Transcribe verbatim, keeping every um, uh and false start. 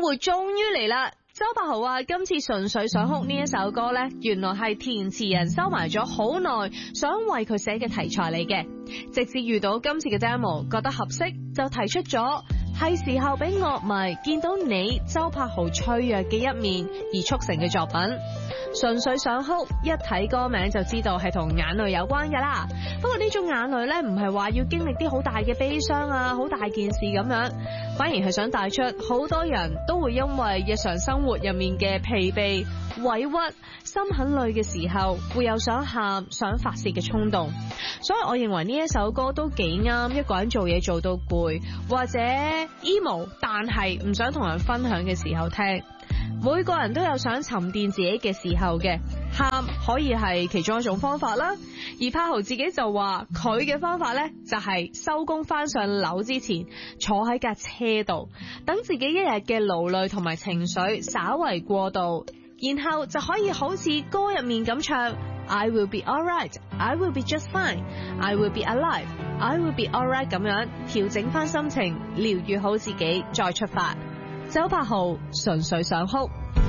會終於嚟啦！周柏豪話今次純粹想哭呢一首歌呢，原來係填詞人收埋咗好耐，想為佢寫嘅題材嚟嘅。直至遇到今次嘅 demo，覺得合適，就提出咗係時候俾樂迷見到你周柏豪脆弱嘅一面而促成嘅作品。純粹想哭，一睇歌名就知道係同眼淚有關噶啦。不過呢種眼淚呢，唔係話要經歷啲好大嘅悲傷啊，好大件事咁樣，反而係想帶出好多人都會因為日常生活入面嘅疲憊、委屈、心很累嘅時候，會有想喊、想發泄嘅衝動。所以我認為呢一首歌都幾啱一個人做嘢做到攰，或者 emo 但係唔想同人分享嘅時候聽。每個人都有想沉澱自己嘅時候嘅，喊可以係其中一種方法啦。而柏豪自己就話佢嘅方法呢，就係收工翻上樓之前坐喺架車度，等自己一日嘅勞累同埋情緒稍為過渡，然後就可以好似歌入面咁唱 I will be alright, I will be just fine, I will be alive, I will be alright 咁樣調整翻心情，療癒好自己再出發。周柏豪純粹想哭。